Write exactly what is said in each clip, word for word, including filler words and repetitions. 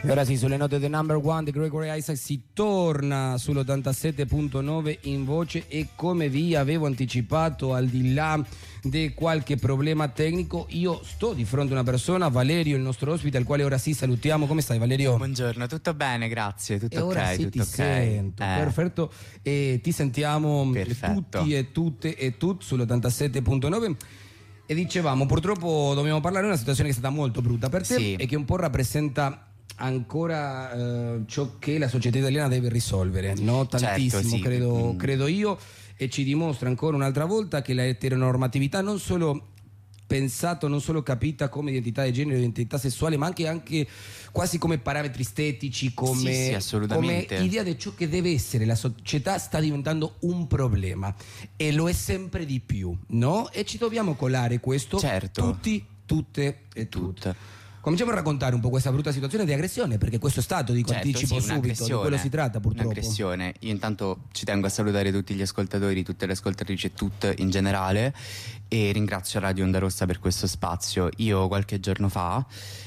E ora sì, sulle note del number one di Gregory Isaac si torna sull'ottantasette punto nove in voce, e come vi avevo anticipato, al di là di qualche problema tecnico, io sto di fronte a una persona, Valerio, il nostro ospite, al quale ora sì salutiamo. Come stai, Valerio? Buongiorno, tutto bene, grazie, tutto e ok, ora sì, tutto ti ok. sento, Eh. perfetto, e ti sentiamo Perfetto. tutti e tutte e tutti sull'ottantasette punto nove. E dicevamo, purtroppo dobbiamo parlare di una situazione che è stata molto brutta per te, Sì. e che un po' rappresenta ancora eh, ciò che la società italiana deve risolvere, no? Tantissimo, Certo, sì. credo, Mm. credo io, e ci dimostra ancora un'altra volta che la eteronormatività non solo pensato, non solo capita come identità di genere, identità sessuale, ma anche, anche quasi come parametri estetici, come, Sì, sì, assolutamente. come idea di ciò che deve essere la società, sta diventando un problema, e lo è sempre di più, no? E ci dobbiamo colare questo, Certo. tutti, tutte e tutte. Tutte. Cominciamo a raccontare un po' questa brutta situazione di aggressione, perché questo è stato, dico, Certo, anticipo sì, subito, di quello si tratta purtroppo. Un'aggressione. Io intanto ci tengo a salutare tutti gli ascoltatori, tutte le ascoltatrici e tutte in generale, e ringrazio Radio Onda Rossa per questo spazio. Io qualche giorno fa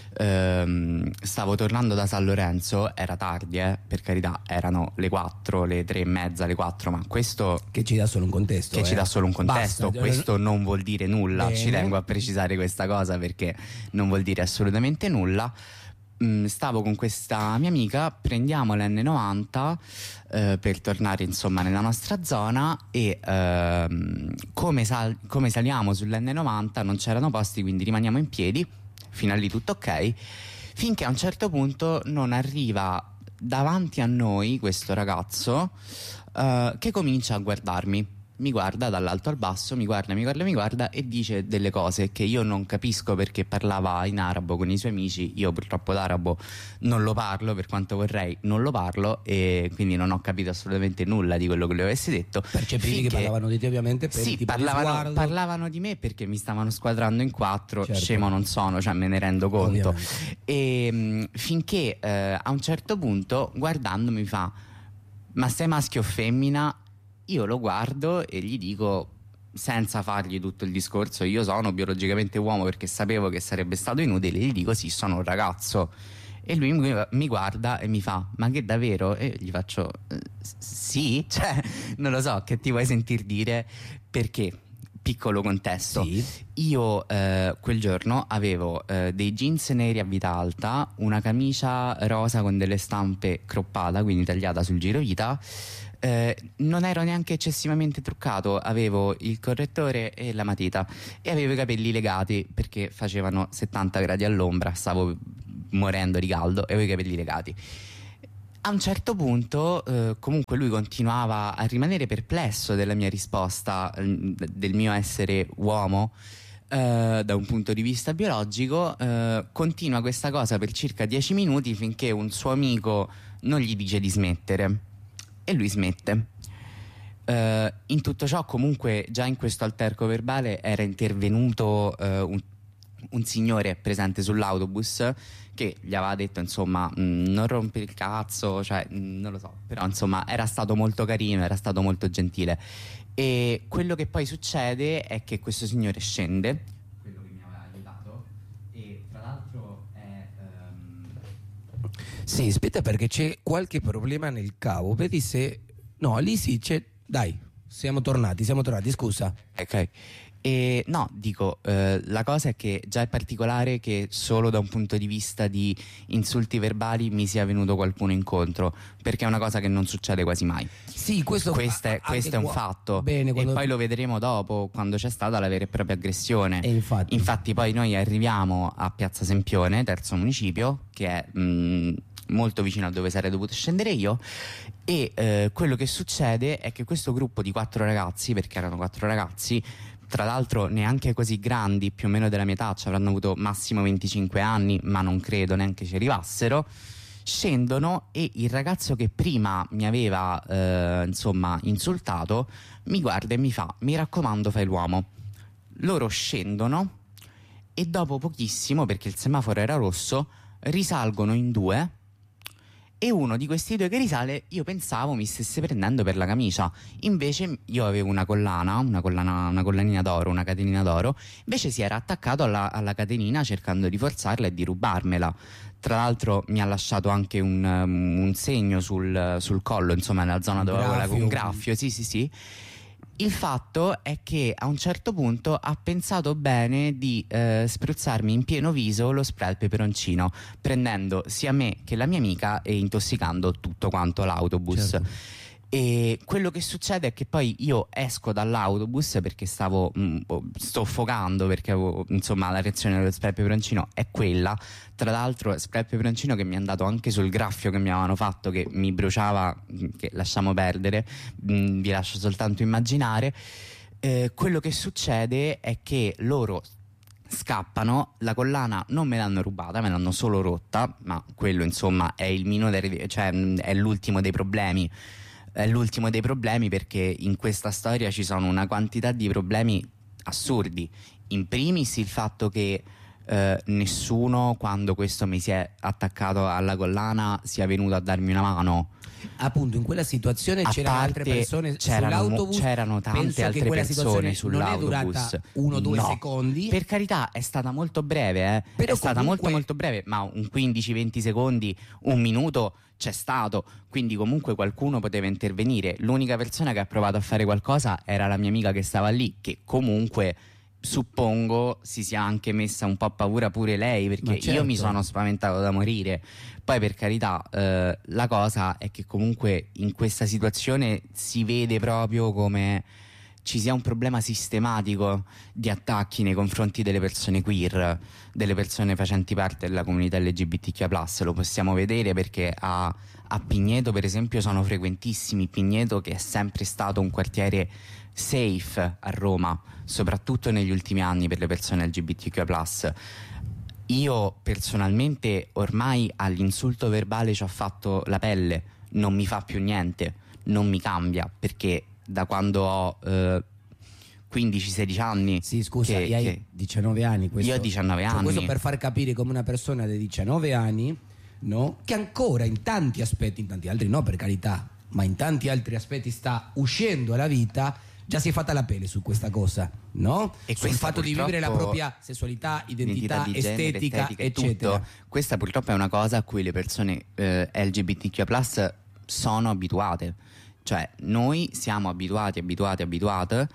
ehm, stavo tornando da San Lorenzo, era tardi, eh, per carità, erano le quattro, le tre e mezza, le quattro, ma questo Che ci dà solo un contesto. che eh. ci dà solo un contesto. Basta. Questo non vuol dire nulla. Bene. Ci tengo a precisare questa cosa, perché non vuol dire assolutamente nulla. Mm, stavo con questa mia amica, prendiamo l'N novanta eh, per tornare insomma nella nostra zona, e ehm, come, sal- come saliamo sull'N novanta non c'erano posti, quindi rimaniamo in piedi fino a lì, tutto ok, finché a un certo punto non arriva davanti a noi questo ragazzo eh, che comincia a guardarmi. Mi guarda dall'alto al basso, mi guarda, mi guarda, mi guarda, e dice delle cose che io non capisco, perché parlava in arabo con i suoi amici. Io purtroppo l'arabo non lo parlo, per quanto vorrei non lo parlo, e quindi non ho capito assolutamente nulla di quello che lui avesse detto. Percepivi Finché- che parlavano di te, ovviamente, per il Sì, tipo di parlavano, sguardo. parlavano di me perché mi stavano squadrando in quattro. Certo. Scemo non sono, cioè me ne rendo conto. Ovviamente. E mh, finché eh, a un certo punto, guardandomi, mi fa: ma sei maschio o femmina? Io lo guardo e gli dico, senza fargli tutto il discorso, io sono biologicamente uomo, perché sapevo che sarebbe stato inutile, gli dico sì, sono un ragazzo. E lui mi, mi guarda e mi fa: ma che davvero? E io gli faccio "Eh, sì, cioè non lo so, che ti vuoi sentir dire?" Perché, piccolo contesto, Sì. io eh, quel giorno avevo eh, dei jeans neri a vita alta, una camicia rosa con delle stampe croppata, quindi tagliata sul girovita. Eh, non ero neanche eccessivamente truccato, avevo il correttore e la matita, e avevo i capelli legati perché facevano settanta gradi all'ombra, stavo morendo di caldo, e avevo i capelli legati. A un certo punto eh, comunque lui continuava a rimanere perplesso della mia risposta, eh, del mio essere uomo eh, da un punto di vista biologico. Eh, continua questa cosa per circa dieci minuti, finché un suo amico non gli dice di smettere, e lui smette. Uh, in tutto ciò, comunque, già in questo alterco verbale era intervenuto uh, un, un signore presente sull'autobus, che gli aveva detto insomma mh, non rompi il cazzo, cioè mh, non lo so, però insomma era stato molto carino, era stato molto gentile. E quello che poi succede è che questo signore scende, quello che mi aveva aiutato, e tra l'altro è um... Sì, aspetta, perché c'è qualche problema nel cavo. Vedi se... No, lì sì, c'è... Dai, siamo tornati, siamo tornati, scusa. Ok. E no, dico, eh, la cosa è che già è particolare che solo da un punto di vista di insulti verbali mi sia venuto qualcuno incontro, perché è una cosa che non succede quasi mai. Sì, questo, Questo è, anche questo è un qua- fatto. Bene, quando... E poi lo vedremo dopo, quando c'è stata la vera e propria aggressione. E infatti. Infatti poi noi arriviamo a Piazza Sempione, terzo municipio, che è mh, molto vicino a dove sarei dovuto scendere io, e eh, quello che succede è che questo gruppo di quattro ragazzi, perché erano quattro ragazzi, tra l'altro neanche così grandi, più o meno della mia età, ci avranno avuto massimo venticinque anni, ma non credo neanche ci arrivassero, scendono, e il ragazzo che prima mi aveva eh, insomma insultato mi guarda e mi fa: mi raccomando, fai l'uomo. Loro scendono, e dopo pochissimo, perché il semaforo era rosso, risalgono in due e uno di questi due che risale io pensavo mi stesse prendendo per la camicia, invece io avevo una collana, una collana, una collanina d'oro, una catenina d'oro, invece si era attaccato alla, alla catenina cercando di forzarla e di rubarmela. Tra l'altro mi ha lasciato anche un, um, un segno sul, sul collo, insomma nella zona Un dove avevo la- graffio. un graffio, sì sì sì. Il fatto è che a un certo punto ha pensato bene di eh, spruzzarmi in pieno viso lo spray al peperoncino, prendendo sia me che la mia amica e intossicando tutto quanto l'autobus. Certo. E quello che succede è che poi io esco dall'autobus perché stavo mh, soffocando, perché avevo, insomma, la reazione dello spray al peperoncino è quella. Tra l'altro spray al peperoncino che mi è andato anche sul graffio che mi avevano fatto, che mi bruciava, mh, che lasciamo perdere, mh, vi lascio soltanto immaginare. Eh, quello che succede è che loro scappano, la collana non me l'hanno rubata, me l'hanno solo rotta, ma quello insomma è il minore, cioè mh, è l'ultimo dei problemi. È l'ultimo dei problemi perché in questa storia ci sono una quantità di problemi assurdi. In primis il fatto che eh, nessuno, quando questo mi si è attaccato alla collana, sia venuto a darmi una mano. Appunto, in quella situazione A c'erano parte, altre persone c'erano, sull'autobus. c'erano tante Penso altre che quella persone situazione non è sull'autobus. durata uno o due No, secondi. per carità, è stata molto breve, eh. Però è stata comunque- molto molto breve, ma un quindici venti secondi, un minuto c'è stato, quindi comunque qualcuno poteva intervenire. L'unica persona che ha provato a fare qualcosa era la mia amica che stava lì, che comunque suppongo si sia anche messa un po' a paura pure lei, perché Ma certo. io mi sono spaventato da morire. Poi per carità, eh, la cosa è che comunque in questa situazione si vede proprio come ci sia un problema sistematico di attacchi nei confronti delle persone queer, delle persone facenti parte della comunità L G B T Q plus. Lo possiamo vedere perché a, a Pigneto per esempio sono frequentissimi. Pigneto, che è sempre stato un quartiere safe a Roma, soprattutto negli ultimi anni per le persone L G B T Q plus. Io personalmente ormai all'insulto verbale ci ho fatto la pelle, non mi fa più niente, non mi cambia, perché da quando ho eh, quindici sedici anni. Sì, scusa, che, io hai che diciannove anni. Questo, io ho diciannove cioè, anni. questo per far capire come una persona di diciannove anni, no? Che ancora in tanti aspetti, in tanti altri no per carità, ma in tanti altri aspetti sta uscendo alla vita, già si è fatta la pelle su questa cosa, no? E Sul questa fatto di vivere la purtroppo- propria sessualità, identità, di genere, estetica, estetica e eccetera. tutto. Questa purtroppo è una cosa a cui le persone eh, L G B T Q plus sono abituate. Cioè noi siamo abituati, abituati, abituate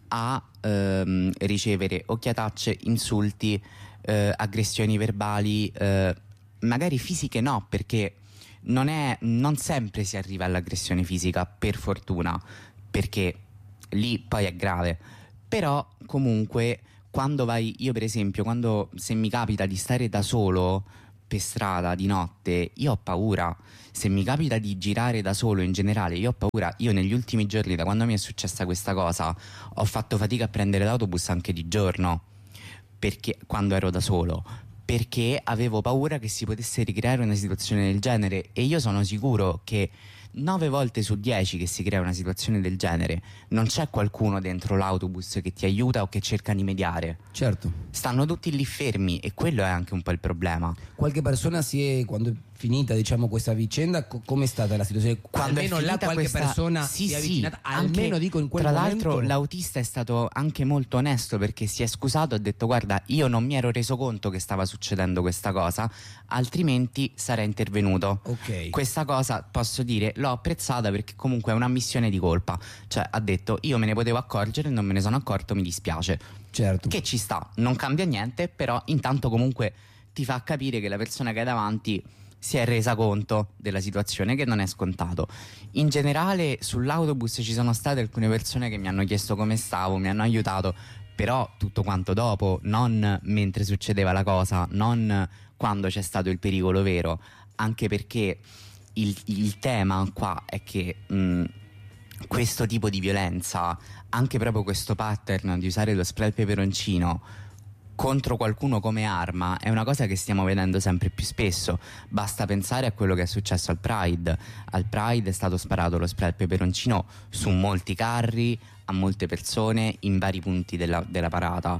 a ehm, ricevere occhiatacce, insulti, eh, aggressioni verbali, eh, magari fisiche no, perché non, è, non sempre si arriva all'aggressione fisica, per fortuna, perché lì poi è grave. Però comunque quando vai, io per esempio, quando se mi capita di stare da solo per strada di notte, io ho paura. Se mi capita di girare da solo in generale, io ho paura. Io negli ultimi giorni, da quando mi è successa questa cosa, ho fatto fatica a prendere l'autobus anche di giorno, perché quando ero da solo, perché avevo paura che si potesse ricreare una situazione del genere. E io sono sicuro che nove volte su dieci che si crea una situazione del genere non c'è qualcuno dentro l'autobus che ti aiuta o che cerca di mediare. Certo. Stanno tutti lì fermi, e quello è anche un po' il problema. Qualche persona si è, quando è finita diciamo questa vicenda, co- com'è stata la situazione? Quando almeno è là finita qualche questa... persona sì, si è sì, avvicinata, anche- almeno dico in quel tra momento. l'altro l'autista è stato anche molto onesto, perché si è scusato e ha detto: guarda, io non mi ero reso conto che stava succedendo questa cosa, altrimenti sarei intervenuto. Ok. Questa cosa, posso dire, l'ho apprezzata, perché comunque è un'ammissione di colpa. Cioè ha detto: io me ne potevo accorgere, non me ne sono accorto, mi dispiace. Certo. Che ci sta, non cambia niente, però intanto comunque ti fa capire che la persona che hai davanti si è resa conto della situazione, che non è scontato. In generale sull'autobus ci sono state alcune persone che mi hanno chiesto come stavo, mi hanno aiutato, però tutto quanto dopo, non mentre succedeva la cosa, non quando c'è stato il pericolo vero, anche perché il, il tema qua è che mh, questo tipo di violenza, anche proprio questo pattern di usare lo spray al peperoncino contro qualcuno come arma, è una cosa che stiamo vedendo sempre più spesso. Basta pensare a quello che è successo al Pride. Al Pride è stato sparato lo spray al peperoncino su molti carri, a molte persone, in vari punti della, della parata.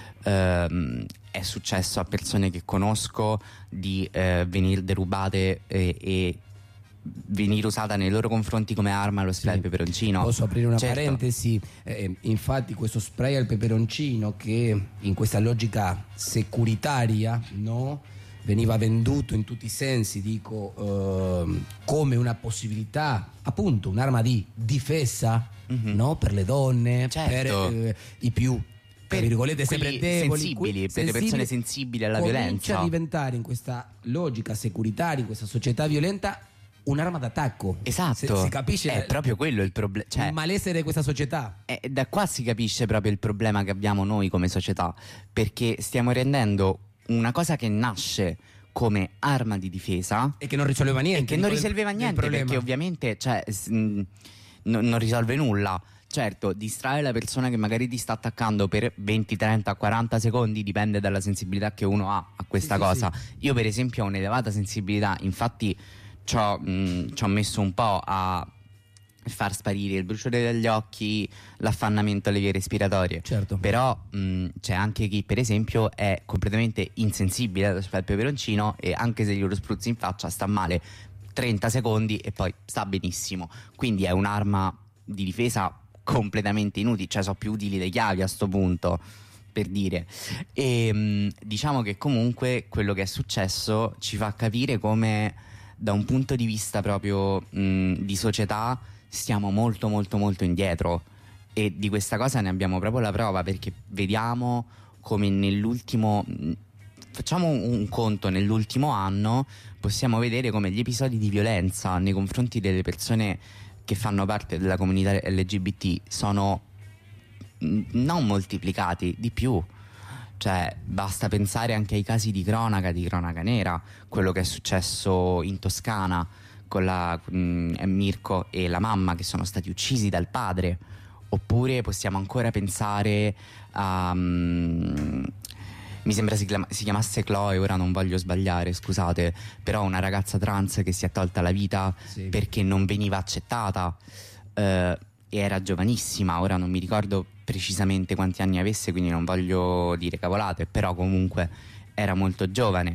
Ehm, è successo a persone che conosco di eh, venire derubate e, e venire usata nei loro confronti come arma lo spray Sì. al peperoncino. Posso aprire una Certo. parentesi? Eh, infatti questo spray al peperoncino, che in questa logica securitaria, no, veniva venduto in tutti i sensi, dico, ehm, come una possibilità, appunto un'arma di difesa, Mhm. no, per le donne, Certo. per eh, i più, tra Per virgolette, sempre quelli deboli, sensibili, que- per le persone sensibili alla comincia violenza. a diventare in questa logica securitaria, in questa società violenta, un'arma d'attacco. Esatto, Se- si capisce è proprio quello il problema. Cioè, il malessere di questa società. Eh, da qua si capisce proprio il problema che abbiamo noi come società, perché stiamo rendendo una cosa che nasce come arma di difesa E che non risolveva niente. e che non del- risolveva del niente, problema. perché ovviamente cioè, s- mh, non, non risolve nulla. Certo, distrae la persona che magari ti sta attaccando per venti, trenta, quaranta secondi, dipende dalla sensibilità che uno ha a questa Sì, sì, cosa. Io per esempio ho un'elevata sensibilità, infatti ci ho mh, ci ho messo un po' a far sparire il bruciore degli occhi, l'affannamento alle vie respiratorie. Certo. Però mh, c'è anche chi per esempio è completamente insensibile al peperoncino e anche se glielo spruzzi in faccia sta male trenta secondi e poi sta benissimo. Quindi è un'arma di difesa completamente inutile, cioè sono più utili dei chiavi a sto punto, per dire. E mh, diciamo che comunque quello che è successo ci fa capire come da un punto di vista proprio mh, di società stiamo molto molto molto indietro, e di questa cosa ne abbiamo proprio la prova, perché vediamo come nell'ultimo mh, facciamo un, un conto nell'ultimo anno, possiamo vedere come gli episodi di violenza nei confronti delle persone che fanno parte della comunità L G B T sono mh, non moltiplicati, di più. Cioè, basta pensare anche ai casi di cronaca, di cronaca nera, quello che è successo in Toscana con la mh, Mirko e la mamma che sono stati uccisi dal padre, oppure possiamo ancora pensare a mh, mi sembra si, chiama- si chiamasse Chloe, ora non voglio sbagliare, scusate, però una ragazza trans che si è tolta la vita Sì. perché non veniva accettata, eh, e era giovanissima, ora non mi ricordo precisamente quanti anni avesse, quindi non voglio dire cavolate, però comunque era molto giovane.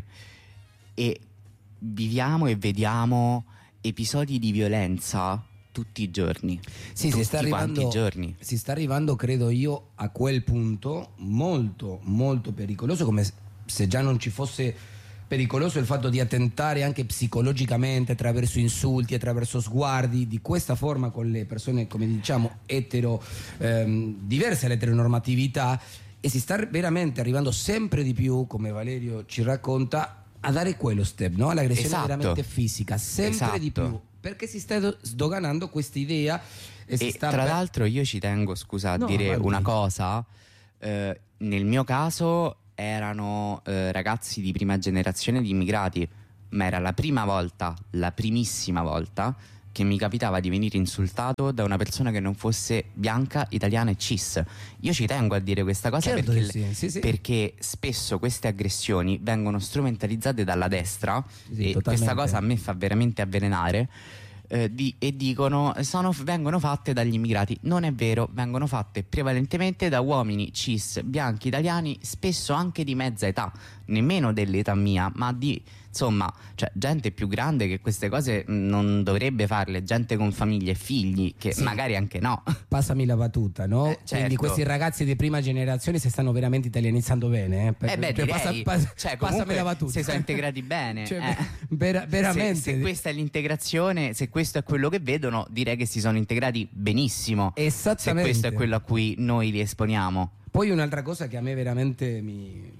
E viviamo e vediamo episodi di violenza tutti i giorni. Sì, tutti si sta quanti arrivando, i giorni. si sta arrivando, credo io, a quel punto molto, molto pericoloso, come se già non ci fosse pericoloso il fatto di attentare anche psicologicamente attraverso insulti, attraverso sguardi, di questa forma con le persone, come diciamo, etero, ehm, diverse all'eteronormatività, e si sta veramente arrivando sempre di più, come Valerio ci racconta, a dare quello step, no? All'aggressione Esatto. veramente fisica, sempre di Esatto. più, perché si sta sdoganando questa idea e, si E sta tra per- l'altro io ci tengo, scusa, a No, dire guardi. una cosa. Eh, nel mio caso erano eh, ragazzi di prima generazione di immigrati, ma era la prima volta, la primissima volta che mi capitava di venire insultato da una persona che non fosse bianca, italiana e cis. Io ci tengo a dire questa cosa Certo perché, che sì, sì, sì. perché spesso queste aggressioni vengono strumentalizzate dalla destra, Sì, e totalmente. questa cosa a me fa veramente avvelenare. Eh, di- e dicono sono, vengono fatte dagli immigrati. Non è vero, vengono fatte prevalentemente da uomini cis, bianchi, italiani, spesso anche di mezza età, nemmeno dell'età mia, ma di insomma, cioè gente più grande che queste cose mh, non dovrebbe farle, gente con famiglie e figli che Sì. magari anche no. Passami la battuta, no? Eh, certo. Quindi questi ragazzi di prima generazione si stanno veramente italianizzando bene, eh? Per- Eh beh, cioè, direi, passa- pass- cioè, passami comunque la battuta. si sono integrati bene. Cioè, eh. vera- veramente. Se, se questa è l'integrazione, se questo è quello che vedono, direi che si sono integrati benissimo. Se Esattamente. questo è quello a cui noi li esponiamo. Poi un'altra cosa che a me veramente mi,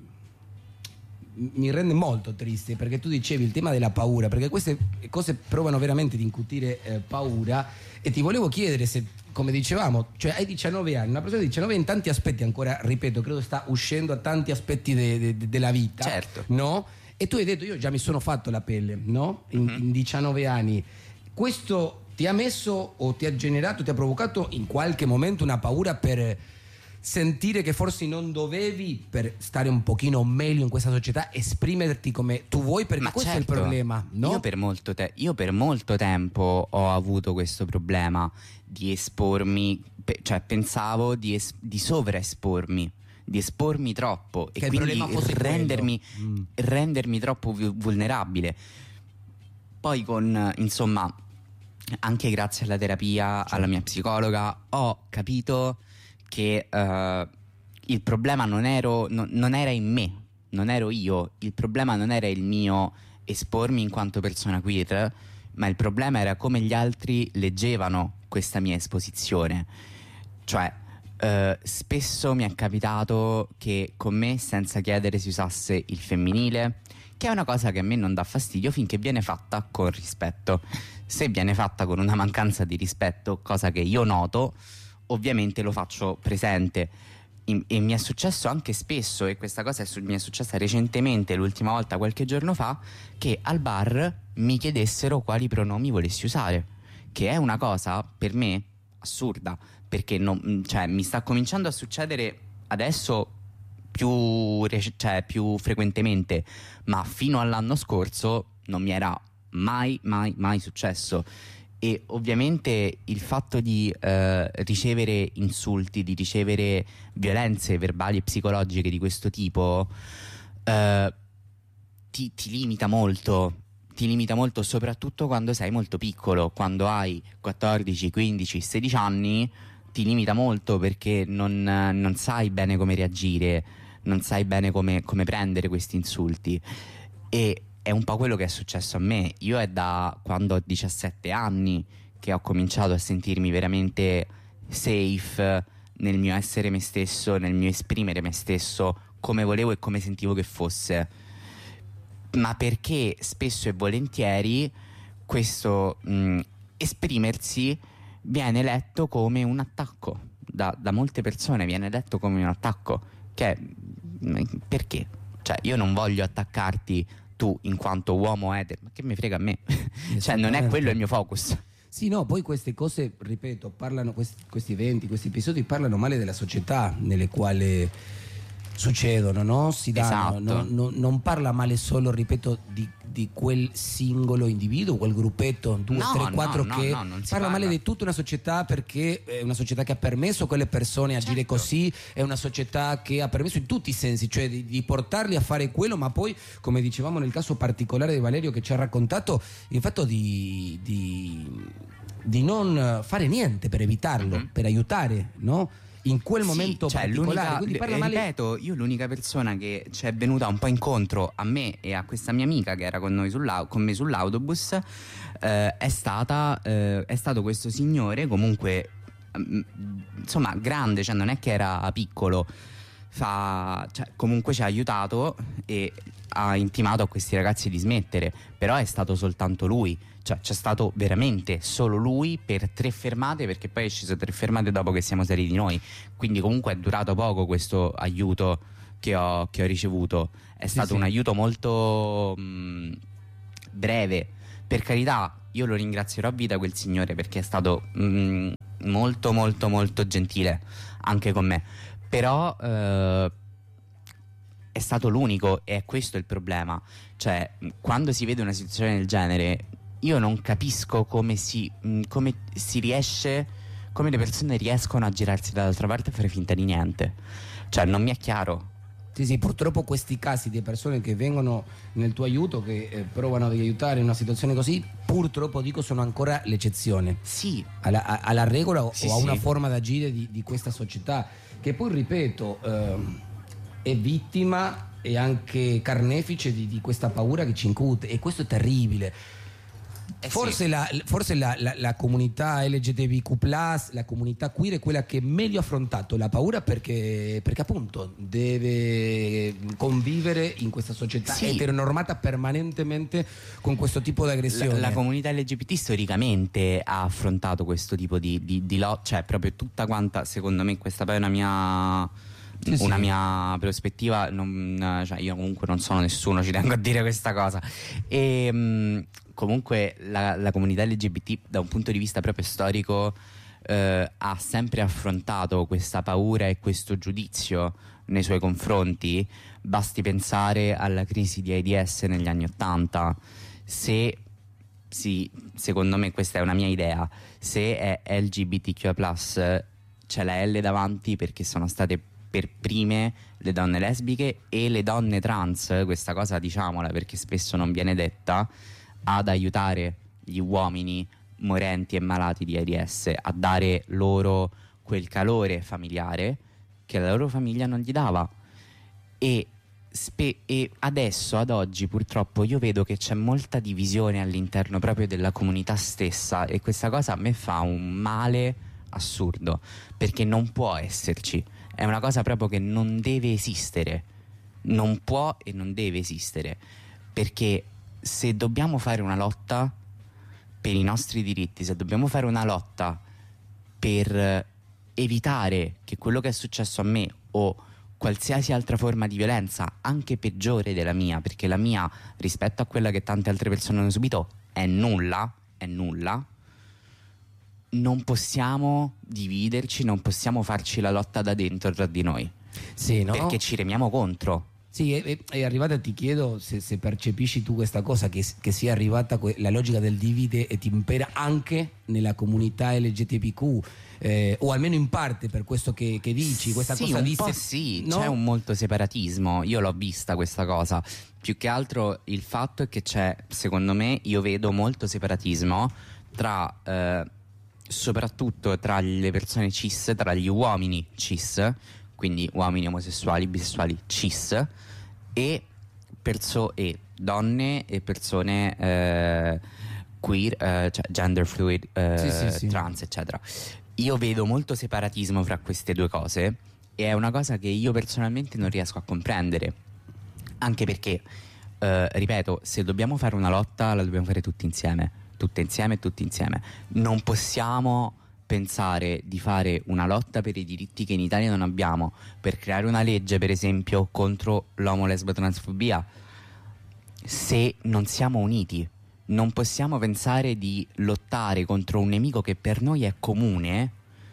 mi rende molto triste, perché tu dicevi il tema della paura, perché queste cose provano veramente ad incutire eh, paura, e ti volevo chiedere se, come dicevamo, cioè hai diciannove anni, una persona di diciannove in tanti aspetti ancora, ripeto, credo sta uscendo a tanti aspetti de- de- de- della vita, Certo. no? E tu hai detto io già mi sono fatto la pelle, no? In, Mhm. in diciannove anni. Questo ti ha messo o ti ha generato, ti ha provocato in qualche momento una paura per sentire che forse non dovevi, per stare un pochino meglio in questa società, esprimerti come tu vuoi, perché Ma questo certo, è il problema, no? Io per, molto te- io per molto tempo ho avuto questo problema di espormi, pe- cioè pensavo di, es- di sovraespormi, di espormi troppo Che e il quindi problema fosse rendermi, quello. Mm. rendermi troppo vu- vulnerabile. poi con, insomma, anche grazie alla terapia, certo, alla mia psicologa, ho capito che uh, il problema non, ero, no, non era in me, non ero io, il problema non era il mio espormi in quanto persona queer, ma il problema era come gli altri leggevano questa mia esposizione. Cioè, uh, spesso mi è capitato che con me, senza chiedere, si usasse il femminile, che è una cosa che a me non dà fastidio finché viene fatta con rispetto. Se viene fatta con una mancanza di rispetto, cosa che io noto, ovviamente lo faccio presente. In, e mi è successo anche spesso, e questa cosa è su, mi è successa recentemente, l'ultima volta qualche giorno fa, che al bar mi chiedessero quali pronomi volessi usare, che è una cosa per me assurda, perché non, cioè, mi sta cominciando a succedere adesso più, cioè, più frequentemente, ma fino all'anno scorso non mi era mai mai mai successo. E ovviamente il fatto di eh, ricevere insulti, di ricevere violenze verbali e psicologiche di questo tipo eh, ti, ti limita molto, ti limita molto soprattutto quando sei molto piccolo, quando hai quattordici, quindici, sedici anni, ti limita molto perché non, non sai bene come reagire, non sai bene come, come prendere questi insulti. E è un po' quello che è successo a me. Io è da quando ho diciassette anni che ho cominciato a sentirmi veramente safe nel mio essere me stesso, nel mio esprimere me stesso come volevo e come sentivo che fosse. Ma perché spesso e volentieri questo mh, esprimersi viene letto come un attacco. Da, da molte persone viene letto come un attacco. Che mh, perché? Cioè, io non voglio attaccarti tu in quanto uomo etero, ma che mi frega a me? Cioè, non è quello il mio focus. Sì, no, poi queste cose, ripeto, parlano, questi, questi eventi, questi episodi parlano male della società nelle quali succedono, no? Si danno, esatto. no, no, non parla male solo, ripeto, di, di quel singolo individuo, quel gruppetto, due, no, tre, quattro, no, che no, no, parla male di tutta una società, perché è una società che ha permesso a quelle persone a agire, certo, così, è una società che ha permesso in tutti i sensi, cioè di, di portarli a fare quello, ma poi, come dicevamo nel caso particolare di Valerio che ci ha raccontato, il fatto di, di, di non fare niente per evitarlo, mm-hmm, per aiutare, no? In quel sì, momento cioè, particolare, quindi parla male... ripeto, io l'unica persona che ci è venuta un po' incontro a me e a questa mia amica che era con noi sull'au- con me sull'autobus eh, è stata eh, è stato questo signore, comunque mh, insomma grande, cioè non è che era piccolo, fa, cioè, comunque ci ha aiutato e ha intimato a questi ragazzi di smettere, però è stato soltanto lui. Cioè, c'è stato veramente solo lui per tre fermate, perché poi è sceso tre fermate dopo che siamo saliti noi. Quindi comunque è durato poco questo aiuto che ho, che ho ricevuto. È sì, stato sì. un aiuto molto mh, breve. Per carità, io lo ringrazierò a vita quel signore, perché è stato mh, molto molto molto gentile anche con me. Però eh, è stato l'unico, e è questo il problema. Cioè, quando si vede una situazione del genere, io non capisco come si, mh, come si riesce, come le persone riescono a girarsi dall'altra parte e fare finta di niente. Cioè, non mi è chiaro. Sì, sì, purtroppo questi casi di persone che vengono nel tuo aiuto, che eh, provano ad aiutare in una situazione così, purtroppo dico sono ancora l'eccezione. Sì. Alla, a, alla regola o, sì, o a una sì. forma d'agire di, di questa società, che poi, ripeto, eh, è vittima e anche carnefice di, di questa paura che ci incute, e questo è terribile. Eh forse sì. la, forse la, la, la comunità L G B T Q plus, la comunità queer è quella che meglio ha affrontato la paura, perché, perché appunto deve convivere in questa società sì. eteronormata permanentemente con questo tipo di aggressione. La, la comunità L G B T storicamente ha affrontato questo tipo di, di, di lotta, cioè proprio tutta quanta, secondo me, questa poi è una mia... Sì, una sì. mia prospettiva, non, cioè io comunque non sono nessuno, ci tengo a dire questa cosa. E mh, comunque la, la comunità L G B T da un punto di vista proprio storico eh, ha sempre affrontato questa paura e questo giudizio nei suoi confronti. Basti pensare alla crisi di AIDS negli anni Ottanta. Se sì, secondo me questa è una mia idea, se è L G B T Q plus c'è la L davanti perché sono state per prime le donne lesbiche e le donne trans. Questa cosa diciamola perché spesso non viene detta, ad aiutare gli uomini morenti e malati di AIDS, a dare loro quel calore familiare che la loro famiglia non gli dava. E, spe- e adesso, ad oggi, purtroppo io vedo che c'è molta divisione all'interno proprio della comunità stessa, e questa cosa a me fa un male assurdo, perché non può esserci, è una cosa proprio che non deve esistere, non può e non deve esistere, perché se dobbiamo fare una lotta per i nostri diritti, se dobbiamo fare una lotta per evitare che quello che è successo a me o qualsiasi altra forma di violenza, anche peggiore della mia, perché la mia rispetto a quella che tante altre persone hanno subito è nulla, è nulla, non possiamo dividerci, non possiamo farci la lotta da dentro tra di noi, sì, no? Perché ci remiamo contro. Sì, è, è arrivata, ti chiedo se, se percepisci tu questa cosa, che, che sia arrivata que- la logica del divide e ti impera anche nella comunità L G B T Q, eh, o almeno in parte, per questo che, che dici, questa sì, cosa un di po' se- sì, no? c'è un molto separatismo, io l'ho vista questa cosa, più che altro il fatto è che c'è, secondo me, io vedo molto separatismo tra, eh, soprattutto tra le persone cis, tra gli uomini cis, quindi uomini omosessuali, bisessuali cis, e, perso- e donne e persone eh, queer, eh, cioè gender fluid, eh, Sì, sì, sì. trans, eccetera. Io vedo molto separatismo fra queste due cose, e è una cosa che io personalmente non riesco a comprendere, anche perché, eh, ripeto, se dobbiamo fare una lotta la dobbiamo fare tutti insieme, tutte insieme e tutti insieme. Non possiamo pensare di fare una lotta per i diritti che in Italia non abbiamo, per creare una legge per esempio contro l'omo-lesbo-transfobia, se non siamo uniti. Non possiamo pensare di lottare contro un nemico che per noi è comune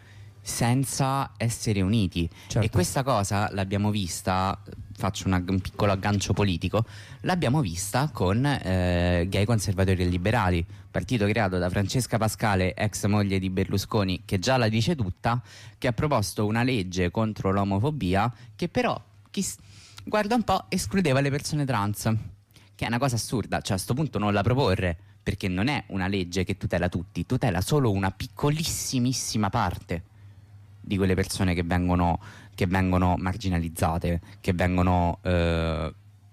senza essere uniti. Certo. E questa cosa l'abbiamo vista, faccio una- un piccolo aggancio politico, l'abbiamo vista con eh, Gay Conservatori e Liberali, partito creato da Francesca Pascale, ex moglie di Berlusconi, che già la dice tutta, che ha proposto una legge contro l'omofobia che però, chi s- guarda un po', escludeva le persone trans, che è una cosa assurda. Cioè, a sto punto non la proporre, perché non è una legge che tutela tutti, tutela solo una piccolissimissima parte di quelle persone che vengono, che vengono marginalizzate, che vengono eh,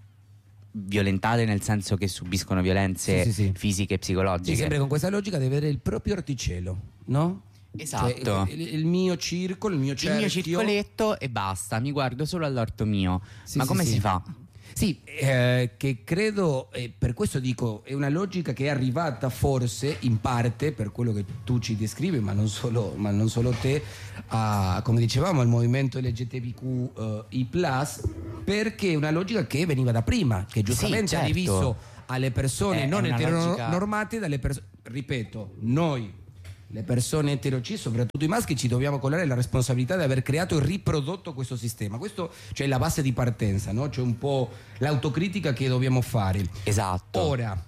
violentate, nel senso che subiscono violenze Sì, sì, sì. fisiche e psicologiche. Sì, sempre con questa logica deve avere il proprio orticello, no? Esatto. Cioè, il, il mio circolo, il mio Il cerchio. mio circoletto e basta, mi guardo solo all'orto mio. Sì, Ma sì, come sì. si fa? Sì, eh, che credo, e per questo dico, è una logica che è arrivata forse in parte, per quello che tu ci descrivi, ma non solo, ma non solo te, a, come dicevamo, al movimento L G B T Q eh, I plus, perché è una logica che veniva da prima, che giustamente certo. ha diviso alle persone È- non è una eteronormate dalle persone, ripeto, noi le persone eterocis, soprattutto i maschi, ci dobbiamo collare la responsabilità di aver creato e riprodotto questo sistema. Questo, cioè, è la base di partenza, no? C'è un po' l'autocritica che dobbiamo fare. Esatto. Ora,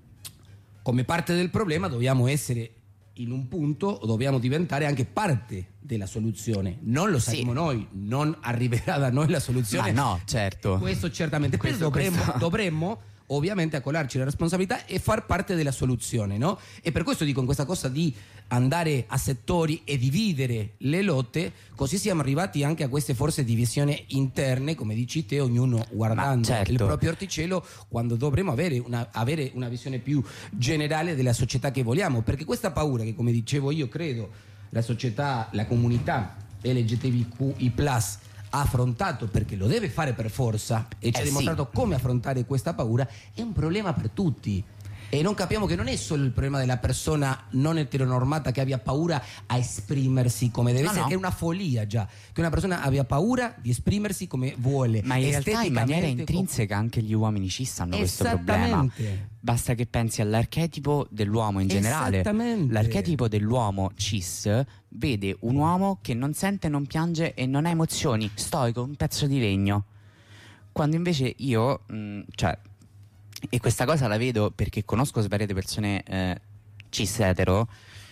come parte del problema dobbiamo essere in un punto, o dobbiamo diventare anche parte della soluzione. Non lo saremo Sì. noi, non arriverà da noi la soluzione. Ma no, certo. Questo certamente. Però Questo- dovremmo, questo- dovremmo ovviamente accolarci la responsabilità e far parte della soluzione, no? E per questo dico, in questa cosa di andare a settori e dividere le lotte, così siamo arrivati anche a queste forse divisioni interne, come dici te, ognuno guardando certo. il proprio orticello, quando dovremmo avere una, avere una visione più generale della società che vogliamo, perché questa paura che, come dicevo io, credo la società, la comunità L G B T Q I plus ha affrontato, perché lo deve fare per forza e ci Eh ha dimostrato sì. come affrontare questa paura, è un problema per tutti. E non capiamo che non è solo il problema della persona non eteronormata che abbia paura a esprimersi come deve No, essere, no. che è una follia già, che una persona abbia paura di esprimersi come vuole. Ma in realtà in esteticamente, maniera intrinseca anche gli uomini cis hanno questo problema. Esattamente. Basta che pensi all'archetipo dell'uomo in generale. Esattamente. L'archetipo dell'uomo cis vede un uomo che non sente, non piange e non ha emozioni, stoico, un pezzo di legno. Quando invece io, mh, cioè, e questa cosa la vedo perché conosco svariate persone eh, cis etero,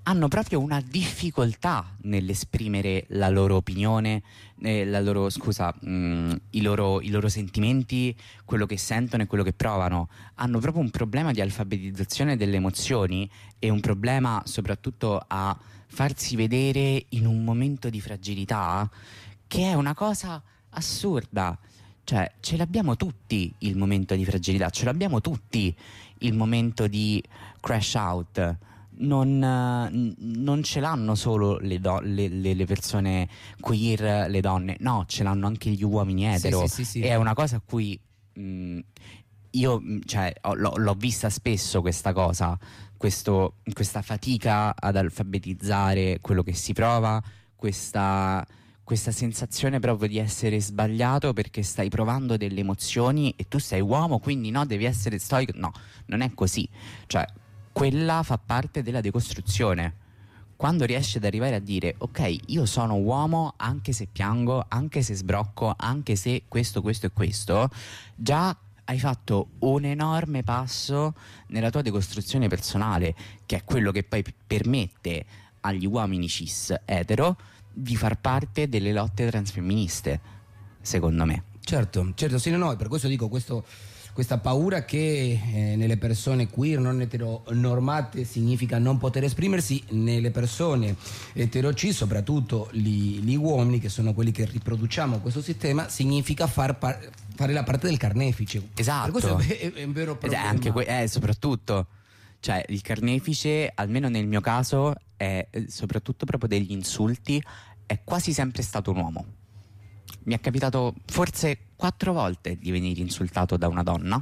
hanno proprio una difficoltà nell'esprimere la loro opinione, eh, la loro, scusa, mh, i, loro, i loro sentimenti, quello che sentono e quello che provano. Hanno proprio un problema di alfabetizzazione delle emozioni e un problema soprattutto a farsi vedere in un momento di fragilità, che è una cosa assurda. Cioè, ce l'abbiamo tutti il momento di fragilità, ce l'abbiamo tutti il momento di crash out. Non, non ce l'hanno solo le, do, le, le, le persone queer, le donne, no, ce l'hanno anche gli uomini etero. Sì, sì, sì, sì. E è una cosa a cui mh, io cioè, ho, l'ho, l'ho vista spesso questa cosa, questo, questa fatica ad alfabetizzare quello che si prova, questa... questa sensazione proprio di essere sbagliato perché stai provando delle emozioni e tu sei uomo, quindi no, devi essere stoico. No, non è così. Cioè, quella fa parte della decostruzione. Quando riesci ad arrivare a dire ok, io sono uomo anche se piango, anche se sbrocco, anche se questo, questo e questo, già hai fatto un enorme passo nella tua decostruzione personale, che è quello che poi permette agli uomini cis etero di far parte delle lotte transfemministe, secondo me. Certo, certo, sì, no, no, per questo dico questo, questa paura che eh, nelle persone queer non eteronormate significa non poter esprimersi, nelle persone eterocis, soprattutto gli, gli uomini, che sono quelli che riproduciamo questo sistema, significa far par- fare la parte del carnefice. Esatto. Per questo è, è un vero problema. Ed è anche que- eh, soprattutto, cioè il carnefice, almeno nel mio caso, è soprattutto proprio degli insulti, è quasi sempre stato un uomo. Mi è capitato forse quattro volte di venire insultato da una donna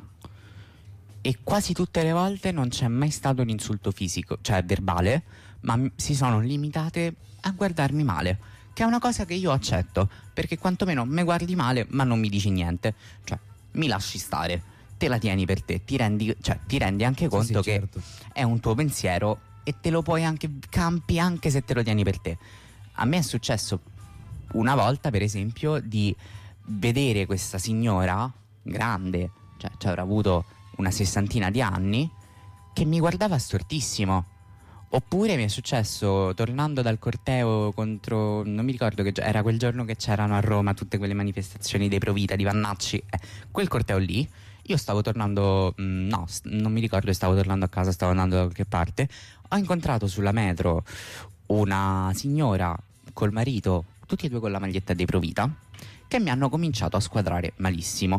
e quasi tutte le volte non c'è mai stato un insulto fisico, cioè verbale, ma m- si sono limitate a guardarmi male, che è una cosa che io accetto, perché quantomeno me guardi male ma non mi dici niente, cioè mi lasci stare, te la tieni per te, ti rendi, cioè, ti rendi anche conto sì, sì, che certo. è un tuo pensiero e te lo puoi anche campi anche se te lo tieni per te. A me è successo una volta, per esempio, di vedere questa signora grande, cioè, cioè avrà avuto una sessantina di anni, che mi guardava stortissimo. Oppure mi è successo tornando dal corteo contro, non mi ricordo che era quel giorno che c'erano a Roma tutte quelle manifestazioni dei Provita, di Vannacci, eh, quel corteo lì. Io stavo tornando, mh, no, st- non mi ricordo, stavo tornando a casa, stavo andando da qualche parte. Ho incontrato sulla metro una signora col marito, tutti e due con la maglietta dei Provita, che mi hanno cominciato a squadrare malissimo.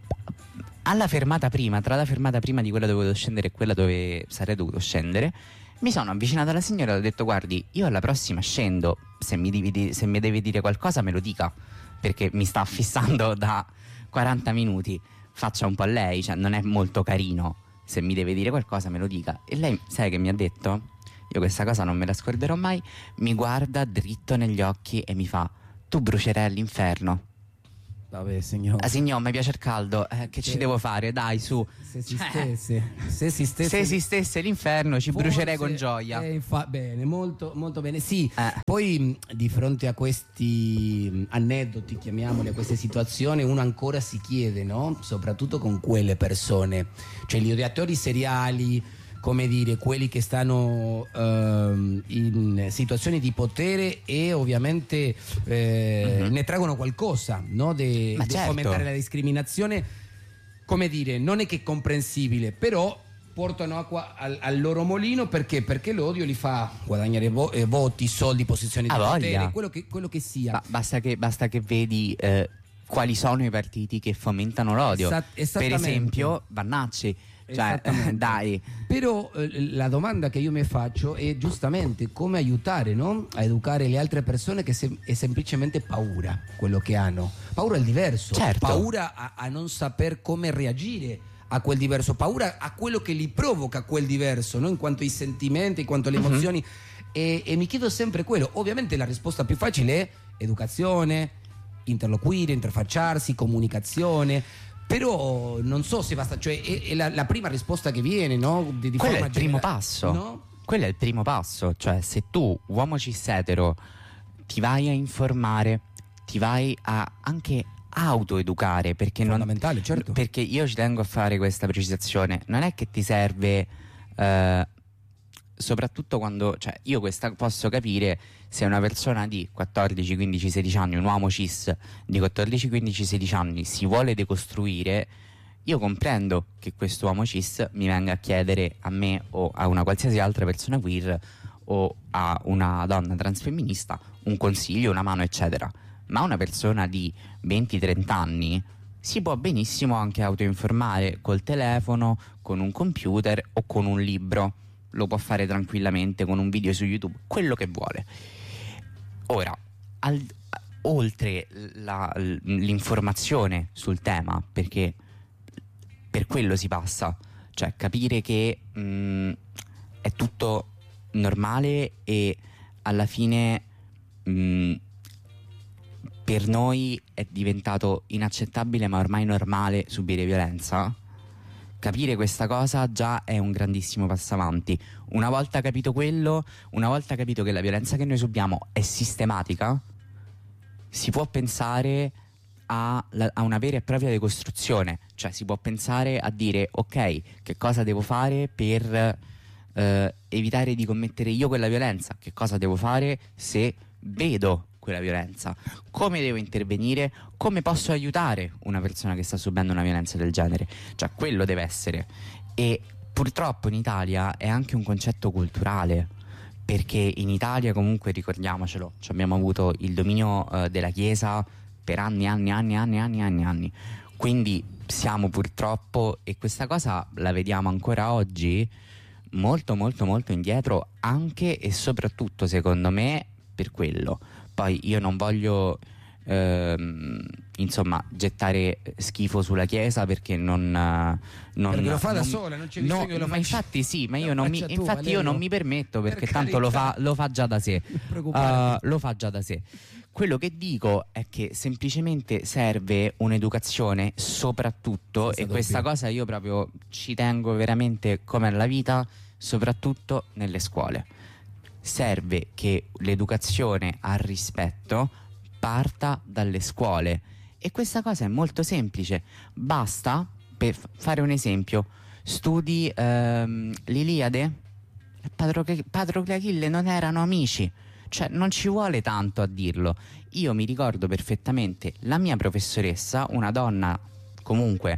Alla fermata prima, tra la fermata prima di quella dove dovevo scendere e quella dove sarei dovuto scendere, mi sono avvicinata alla signora e ho detto: guardi, io alla prossima scendo, se mi, devi, se mi deve dire qualcosa me lo dica, perché mi sta fissando da quaranta minuti, faccia un po' lei, cioè non è molto carino, se mi deve dire qualcosa me lo dica. E lei, sai che mi ha detto? Io questa cosa non me la scorderò mai. Mi guarda dritto negli occhi e mi fa: tu brucerai all'inferno. Vabbè, signor. Ah, signor, mi piace il caldo, eh, che Sì. ci devo fare? Dai, su. Se si Cioè, stesse, se si stesse, se esistesse l'inferno ci forse, brucerei con gioia. eh, infa- bene, molto, molto bene. Sì, Eh. poi mh, di fronte a questi mh, aneddoti, chiamiamoli, a queste situazioni, uno ancora si chiede, no? Soprattutto con quelle persone, cioè gli odiatori seriali, come dire, quelli che stanno ehm, in situazioni di potere e ovviamente eh, Mhm. ne traggono qualcosa, no? De, Ma de certo. fomentare la discriminazione, come dire, non è che è comprensibile, però portano acqua al, al loro molino. Perché? Perché l'odio li fa guadagnare vo- eh, voti, soldi, posizioni di Ha potere, voglia. quello che, quello che sia. Ma basta che, basta che vedi eh, quali sono i partiti che fomentano l'odio. Esa- Per esattamente. esempio Vannacci. Cioè, Esattamente. dai. Però eh, la domanda che io mi faccio è giustamente come aiutare, no? A educare le altre persone, che se- è semplicemente paura quello che hanno. Paura al diverso, Certo. paura a, a non saper come reagire a quel diverso, paura a quello che li provoca quel diverso, no? In quanto ai sentimenti, in quanto alle Mhm. emozioni. E, e mi chiedo sempre quello. Ovviamente la risposta più facile è educazione, interloquire, interfacciarsi, comunicazione. Però non so se basta, cioè è, è la, la prima risposta che viene, no? Di, di Quello è forma il primo genera- passo. no? Quello è il primo passo. Cioè, se tu, uomo cis etero, ti vai a informare, ti vai a anche autoeducare, perché non, Fondamentale, certo. perché io ci tengo a fare questa precisazione. Non è che ti serve eh, soprattutto quando, cioè, io questa posso capire se una persona di quattordici, quindici, sedici anni, un uomo cis di quattordici, quindici, sedici anni si vuole decostruire. Io comprendo che questo uomo cis mi venga a chiedere a me o a una qualsiasi altra persona queer o a una donna transfemminista un consiglio, una mano, eccetera. Ma una persona di venti trenta anni si può benissimo anche autoinformare col telefono, con un computer o con un libro. Lo può fare tranquillamente con un video su YouTube, quello che vuole. Ora, al, oltre la, l'informazione sul tema, perché per quello si passa, cioè capire che mh, è tutto normale e alla fine mh, per noi è diventato inaccettabile ma ormai normale subire violenza. Capire questa cosa già è un grandissimo passo avanti. Una volta capito quello, una volta capito che la violenza che noi subiamo è sistematica, si può pensare a, a una vera e propria decostruzione. Cioè si può pensare a dire ok, che cosa devo fare per eh, evitare di commettere io quella violenza? Che cosa devo fare se vedo quella violenza? Come devo intervenire? Come posso aiutare una persona che sta subendo una violenza del genere? Cioè quello deve essere. E purtroppo in Italia è anche un concetto culturale, perché in Italia comunque, ricordiamocelo, cioè abbiamo avuto il dominio eh, della Chiesa per anni, anni, anni, anni, anni, anni, anni. Quindi siamo purtroppo, e questa cosa la vediamo ancora oggi, molto molto molto indietro, anche e soprattutto secondo me per quello. Poi io non voglio ehm, insomma gettare schifo sulla Chiesa, perché non, non perché lo fa non, da sola, non c'è bisogno no, che lo ma faccia. infatti sì, ma io non mi, tu, infatti io non mi permetto, perché per tanto lo fa, carità. lo fa già da sé. Uh, lo fa già da sé. Quello che dico è che semplicemente serve un'educazione, soprattutto, e questa doppio. cosa io proprio ci tengo veramente come alla vita, soprattutto nelle scuole. Serve che l'educazione al rispetto parta dalle scuole, e questa cosa è molto semplice. Basta, per fare un esempio, studi ehm, l'Iliade, Patroclo e Achille non erano amici. Cioè non ci vuole tanto a dirlo. Io mi ricordo perfettamente la mia professoressa, una donna comunque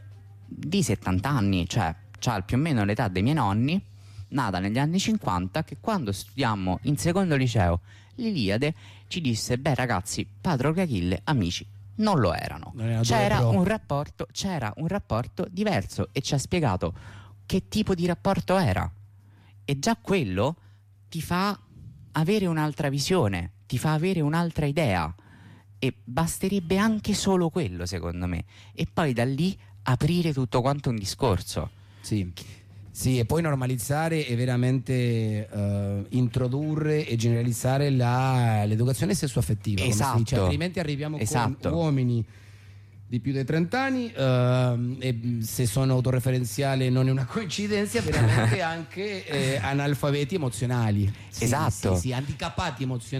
di settanta anni, cioè ha più o meno l'età dei miei nonni, nata negli anni cinquanta, che quando studiammo in secondo liceo l'Iliade ci disse: beh ragazzi, Patroclo e Achille amici non lo erano, non era c'era un rapporto c'era un rapporto diverso, e ci ha spiegato che tipo di rapporto era, e già quello ti fa avere un'altra visione, ti fa avere un'altra idea, e basterebbe anche solo quello, secondo me, e poi da lì aprire tutto quanto un discorso. Sì, sì, e poi normalizzare e veramente uh, introdurre e generalizzare la, l'educazione sessuaffettiva, esatto, come si dice, altrimenti arriviamo esatto. con uomini di più di trenta anni, uh, e se sono autoreferenziale non è una coincidenza, veramente anche eh, analfabeti emozionali. Sì, esatto. sì, sì, handicappati emozionali.